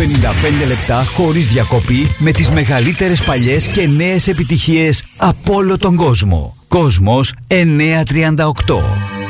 55 λεπτά χωρίς διακοπή με τις μεγαλύτερες παλιές και νέες επιτυχίες από όλο τον κόσμο. Κόσμος 938.